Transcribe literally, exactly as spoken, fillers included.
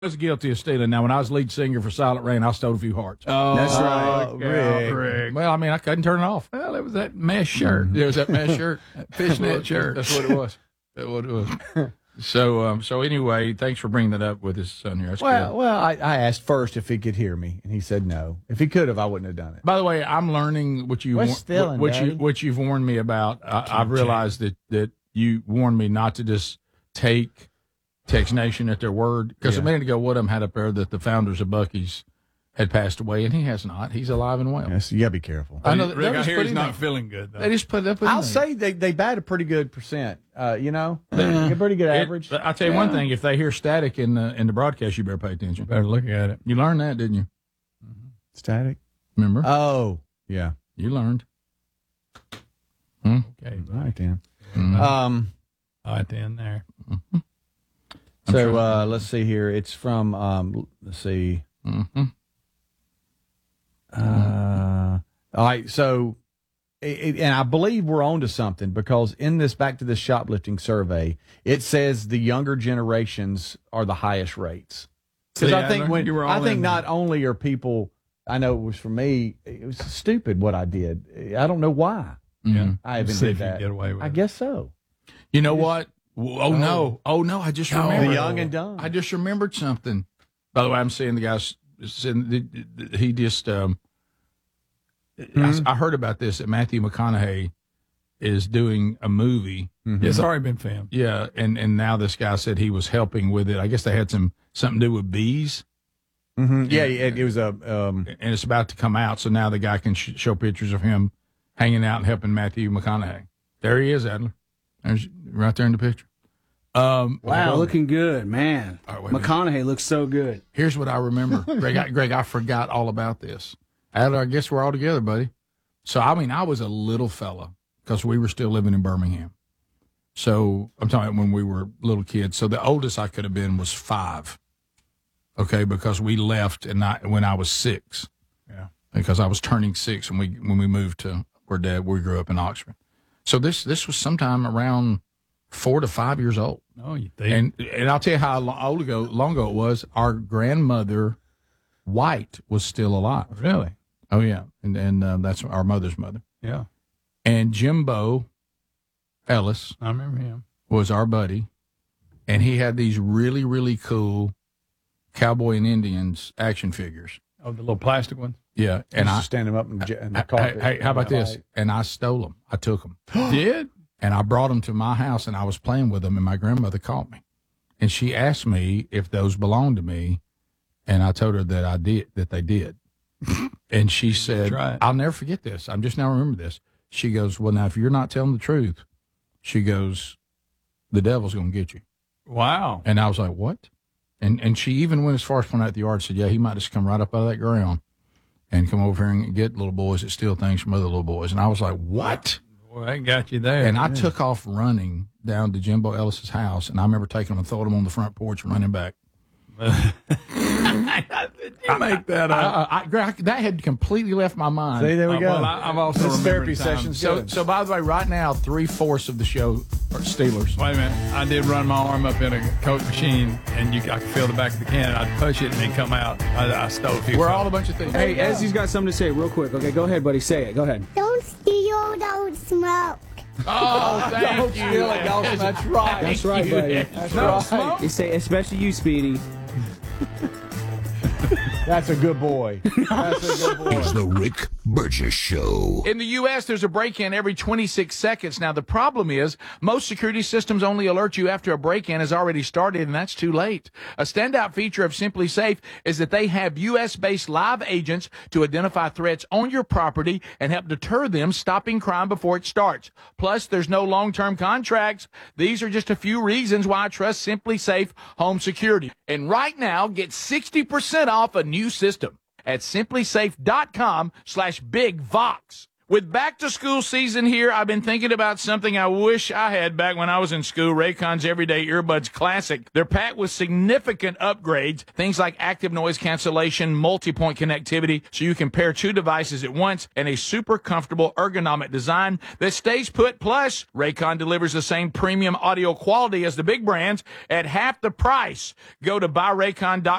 was guilty of stealing. Now, when I was lead singer for Silent Rain, I stole a few hearts. Oh, That's right. Oh, Rick. Rick. Well, I mean, I couldn't turn it off. Well, it was that mesh shirt. There was that mesh shirt, That fishnet shirt. That's what it was. That's what it was. So, um, so anyway, thanks for bringing that up with his son here. That's Well, good. well, I, I asked first if he could hear me, and he said no. If he could have, I wouldn't have done it. By the way, I'm learning what you We're wa- stealing, what you Daddy. what you've warned me about. I, I've realized that that you warned me not to just take Tex Nation at their word, because Yeah. a minute ago, one of them had up there that the founders of Buc-ee's had passed away, and he has not. He's alive and well. Yes, you gotta be careful. I know that- Rick, they I just hear put he's him not in- feeling good, though. They just put it up. in I'll there. say they, they bat a pretty good percent. Uh, you know, a pretty good It- average. but I'll tell you one thing: if they hear static in the in the broadcast, you better pay attention. Better look at it. You learned that, didn't you? Static. Remember? Oh, yeah. you learned. Hmm? Okay. All right then. Mhm. Um. All right, then there. I'm So sure. uh, let's see here. It's from. Um. Let's see. Mhm. Uh, all right. So, it, it- and I believe we're on to something, because in this back to this shoplifting survey, it says the younger generations are the highest rates. Because See, I think Adler, when you were I all think in. not only are people, I know it was for me, it was stupid what I did. I don't know why Mhm. I even See did if you that. get away with I it. guess so. You know what? Oh no! Oh no! I just No. remembered. The young and dumb. I just remembered something. By the way, I'm seeing the guy. s- Sitting, the- the- he just. Um, I s- I, heard about this that Matthew McConaughey is doing a movie. It's already been filmed. Yeah, and and now this guy said he was helping with it. I guess they had some something to do with bees, hmm Yeah, it, it was a. Um, and it's about to come out. So now the guy can sh- show pictures of him hanging out and helping Matthew McConaughey. There he is, Adler. There's right there in the picture. Um, Wow, looking good, man. All right, wait a minute. McConaughey looks so good. Here's what I remember, Greg. I, Greg, I forgot all about this. Adler, I guess we're all together, buddy. So I mean, I was a little fella because we were still living in Birmingham. So I'm talking when we were little kids. So the oldest I could have been was five. Okay, because we left and I when I was six. Yeah. Because I was turning six when we when we moved to where Dad we grew up in Oxford. So this this was sometime around four to five years old. Oh, you think? And and I'll tell you how lo- old ago long ago it was. Our grandmother White was still alive. Really? Oh yeah, and and um, that's our mother's mother. Yeah. And Jimbo Ellis I remember him. was our buddy, and he had these really really cool cowboy and Indians action figures. Oh, the little plastic ones? Yeah, and and I I stand them up in, the- in the hey, carpet. hey, how about this? And I stole them. I took them. Did? And I brought them to my house, and I was playing with them, and my grandmother caught me. And she asked me if those belonged to me, and I told her that I did, that they did. And she said, Try it. I'll never forget this. I'm just now remember this. She goes, well, now, if you're not telling the truth, she goes, the devil's going to get you. Wow. And I was like, what? And and she even went as far as pointing out the yard and said, yeah, he might just come right up out of that ground and come over here and get little boys that steal things from other little boys. And I was like, what? Well, that got you there. And I took off running down to Jimbo Ellis's house, and I remember taking him and throwing him on the front porch and running back. Did you make that I, up? I, I, Greg, that had completely left my mind. See, there we Uh, go. well, I- I've also this remembered therapy times. session's so, good. so by the way, right now, three fourths of the show are Steelers. Wait a minute. I did run my arm up in a Coke machine, and you, I could feel the back of the can. I'd push it and then come out. I, I stole a few. We're from all it. a bunch of things. Hey, Ezzy's got something to say real quick. Okay, go ahead, buddy. Say it. Go ahead. Don't steal, don't smoke. Oh, thank Don't you. steal it, Ghost. That's right. That's right, buddy. That's No right. smoke? You say, especially you, Speedy. That's a good boy. That's a good boy. It's the Rick Burgess Show. In the U S, there's a break-in every twenty-six seconds. Now, the problem is most security systems only alert you after a break-in has already started, and that's too late. A standout feature of Simply Safe is that they have U S-based live agents to identify threats on your property and help deter them, stopping crime before it starts. Plus, there's no long-term contracts. These are just a few reasons why I trust Simply Safe Home Security. And right now, get sixty percent off a new system at simplysafe.com slash big vox. With back to school season here, I've been thinking about something I wish I had back when I was in school. Raycon's Everyday Earbuds Classic. They're packed with significant upgrades, things like active noise cancellation, multi-point connectivity, so you can pair two devices at once, and a super comfortable ergonomic design that stays put. Plus, Raycon delivers the same premium audio quality as the big brands at half the price. Go to buy raycon dot com